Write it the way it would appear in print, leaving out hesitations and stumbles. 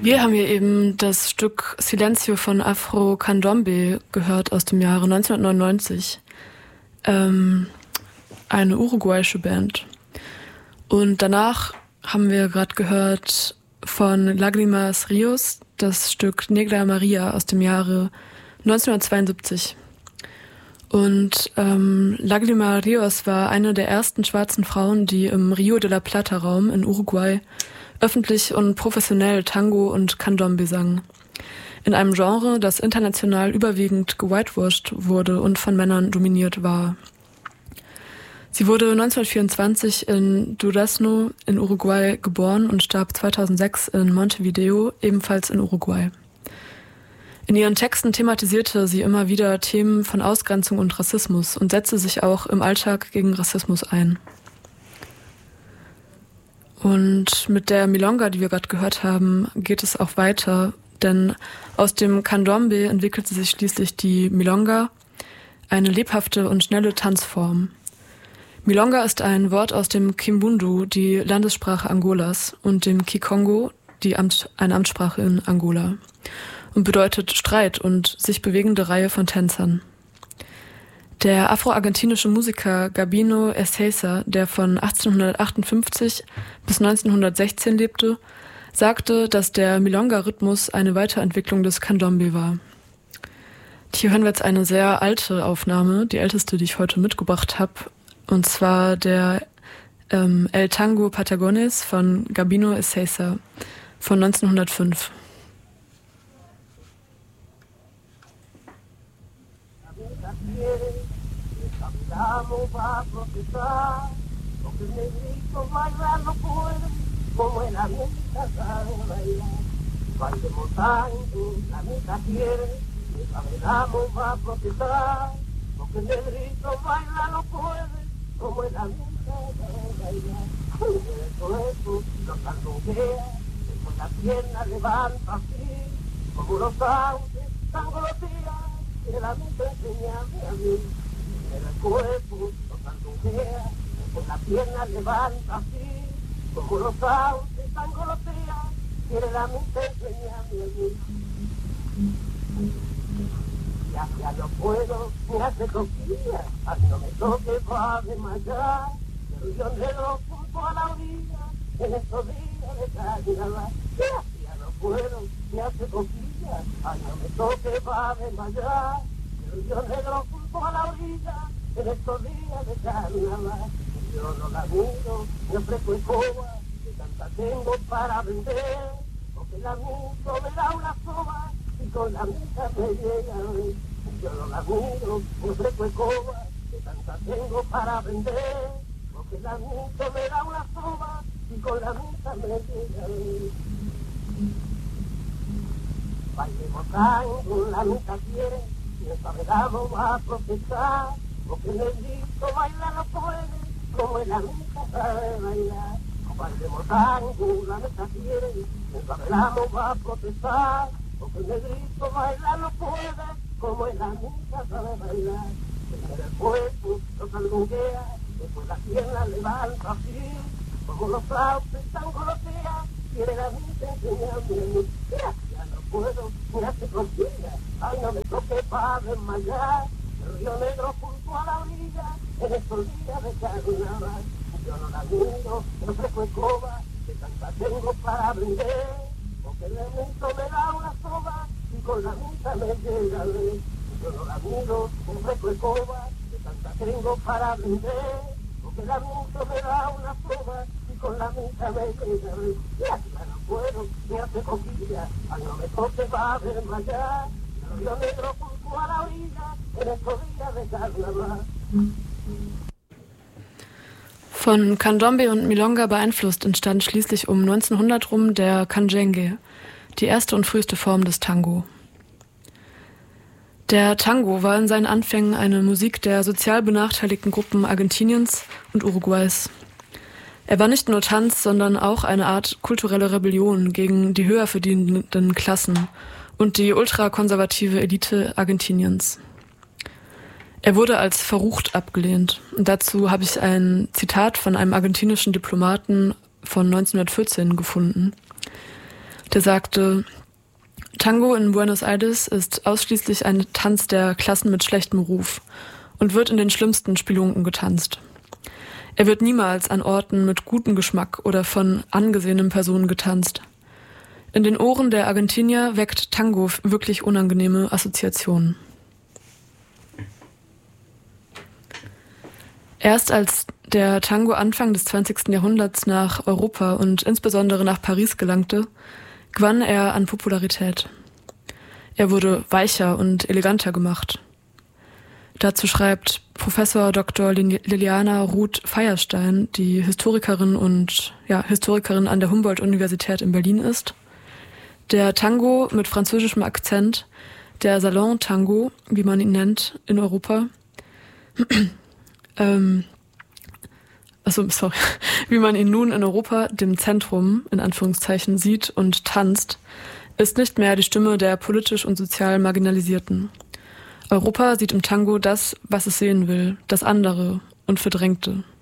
Wir haben hier eben das Stück Silencio von Afro Candombe gehört aus dem Jahre 1999. Eine uruguayische Band. Und danach haben wir gerade gehört von Lágrimas Ríos das Stück Negra Maria aus dem Jahre 1972. Und Lágrimas Ríos war eine der ersten schwarzen Frauen, die im Rio de la Plata-Raum in Uruguay öffentlich und professionell Tango und Candombe sang. In einem Genre, das international überwiegend gewhitewashed wurde und von Männern dominiert war. Sie wurde 1924 in Durazno in Uruguay geboren und starb 2006 in Montevideo, ebenfalls in Uruguay. In ihren Texten thematisierte sie immer wieder Themen von Ausgrenzung und Rassismus und setzte sich auch im Alltag gegen Rassismus ein. Und mit der Milonga, die wir gerade gehört haben, geht es auch weiter, denn aus dem Candombe entwickelte sich schließlich die Milonga, eine lebhafte und schnelle Tanzform. Milonga ist ein Wort aus dem Kimbundu, die Landessprache Angolas, und dem Kikongo, eine Amtssprache in Angola, und bedeutet Streit und sich bewegende Reihe von Tänzern. Der afro-argentinische Musiker Gabino Ezeiza, der von 1858 bis 1916 lebte, sagte, dass der Milonga-Rhythmus eine Weiterentwicklung des Candombe war. Hier hören wir jetzt eine sehr alte Aufnahme, die älteste, die ich heute mitgebracht habe, und zwar der El Tango Patagones von Gabino Ezeiza von 1905. Caminamos va a protestar, porque el negrito bailar no puede, como en la mitad sabe bailar. Bailemos tanto, la mitad quiere, caminamos va a protestar, porque el negrito bailar no puede, como en la mitad sabe bailar. Eso, los cantonquea, después la pierna levanta así, como los sauces, tango los días, que la mitad enseñame a mí. El cuerpo lo cantojea, con la pierna levanta así, como los sauces tan golotea, quiere la mente enseñarme a mí. Y hacia yo puedo, me hace cosquillas, así no me toque va a desmayar, pero yo negro junto a la orilla, en estos días de carnaval. Y hacia no puedo, me hace cosquillas, así no me toque va a desmayar, pero yo negro junto a la orilla, en estos días de carnaval. Yo no la miro, me ofrezco escoba, que tanta tengo para vender, porque la miro me da una soba, y con la misa me llega a ver. Yo no la miro, me ofrezco escoba, que tanta tengo para vender, porque la miro me da una soba, y con la misa me llega a ver. Bailemos tango, la misa quiere, y el paredado va a protestar, porque el negrito baila no puede, como en la misa sabe bailar. Bailemos tango, la mesa quiere, el paredado va a protestar, porque el negrito baila no puede, como en la misa sabe bailar. Primero el cuerpo lo salgonguea, después las piernas levanta así, como los sauces tan golotea, quiere la misa enseñarme a mí. Ya no puedo, ni hace cosquillas, ay no me toque para desmayar. Río Negro junto a la orilla, en estos días de carnaval. Yo no la miro, no ofrezco escoba, que tanta tengo para vender, porque el elemento me da una soba, y con la misa me llega a ver. Yo no la miro, no ofrezco escoba, que tanta tengo para vender, porque el elemento me da una soba, y con la misa me llega a ver. Y así ya no puedo, me hace cosquillas, ay no me toque va a desmayar. Río Negro junto a la orilla, en estos días de carnaval. Von Candombe und Milonga beeinflusst entstand schließlich um 1900 rum der Canjengue, die erste und früheste Form des Tango. Der Tango war in seinen Anfängen eine Musik der sozial benachteiligten Gruppen Argentiniens und Uruguays. Er war nicht nur Tanz, sondern auch eine Art kulturelle Rebellion gegen die höher verdienenden Klassen und die ultrakonservative Elite Argentiniens. Er wurde als verrucht abgelehnt. Und dazu habe ich ein Zitat von einem argentinischen Diplomaten von 1914 gefunden. Der sagte: Tango in Buenos Aires ist ausschließlich ein Tanz der Klassen mit schlechtem Ruf und wird in den schlimmsten Spelunken getanzt. Er wird niemals an Orten mit gutem Geschmack oder von angesehenen Personen getanzt. In den Ohren der Argentinier weckt Tango wirklich unangenehme Assoziationen. Erst als der Tango Anfang des 20. Jahrhunderts nach Europa und insbesondere nach Paris gelangte, gewann er an Popularität. Er wurde weicher und eleganter gemacht. Dazu schreibt Professor Dr. Liliana Ruth-Feierstein, die Historikerin an der Humboldt-Universität in Berlin ist: Der Tango mit französischem Akzent, der Salon-Tango, wie man ihn nennt in Europa, wie man ihn nun in Europa, dem Zentrum, in Anführungszeichen, sieht und tanzt, ist nicht mehr die Stimme der politisch und sozial Marginalisierten. Europa sieht im Tango das, was es sehen will, das andere und Verdrängte.